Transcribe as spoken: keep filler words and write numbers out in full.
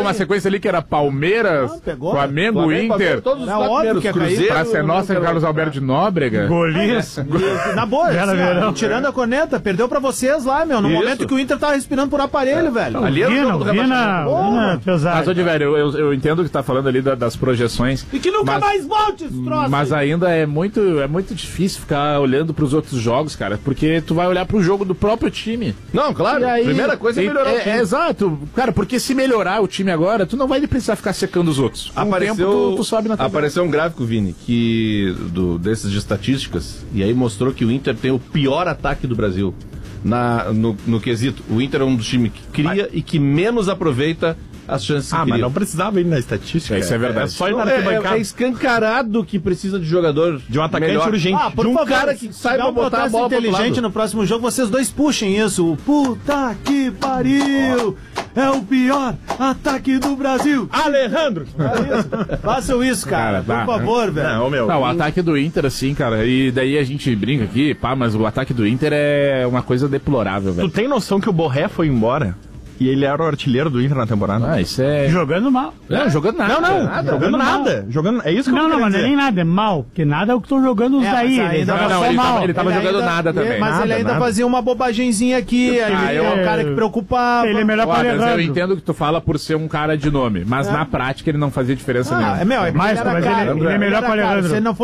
uma sequência ali que era Palmeiras, não, pegou, Flamengo, Flamengo, Inter. Todos os quatro que Cruzeiro. Praça é Nossa, Carlos Alberto de Nóbrega. Golis. Na boa, assim, ó, tirando a corneta, perdeu pra vocês lá, meu. No Isso. momento que o Inter tava respirando por aparelho, é. velho. Ali é o jogo do rebaixamento. Mas, ô, velho, eu, eu, eu entendo que tá falando ali da, das projeções. E que nunca mas, mais volte esse troço. Mas ainda é muito, é muito difícil ficar olhando pros outros jogos, cara. Porque tu vai olhar pro jogo do próprio time. Não, claro. Aí, primeira coisa é melhorar é, o time. É, exato. Cara, porque se melhorar o time agora, tu não vai precisar ficar secando os outros. Com apareceu, o tempo, tu, tu sobe na tabela. Apareceu um gráfico, Vini, que, do, desses de estatísticas, e aí mostrou que o Inter tem o pior ataque do Brasil. Na, no, no quesito, o Inter é um dos times que cria Ai. e que menos aproveita as chances que Ah, cria. mas não precisava ir na estatística. É, isso é verdade. É só ir na é, arquibancada. É, é escancarado que precisa de jogador de um atacante melhor. urgente. Ah, por de um favor, cara que saiba botar a bola inteligente no próximo jogo, vocês dois puxem isso. Puta que pariu! É o pior ataque do Brasil! Alejandro! É isso. Façam isso, cara, cara por tá. favor, velho. Não, meu. Não, o ataque do Inter, assim, cara, e daí a gente brinca aqui, pá, mas o ataque do Inter é uma coisa deplorável, velho. Tu tem noção que o Borré foi embora? E ele era o artilheiro do Inter na temporada. Ah, isso é... Jogando mal. Não, é. jogando nada. Não, não, nada, jogando nada. Jogando... É isso que não, eu não, mas não é nem nada, é mal. Porque nada é o que estão jogando os é, daí. Ele ele não, não, ele mal. tava, ele tava ele jogando ainda, nada também. Mas nada, ele ainda nada. fazia uma bobagenzinha aqui. Ah, ele eu, é um cara que preocupava. Ele é melhor para Alejandro. Eu entendo que tu fala por ser um cara de nome, mas é. na prática ele não fazia diferença ah, nenhuma. É, meu, é mais, mas cara, ele, ele é melhor para Alejandro. Se ele não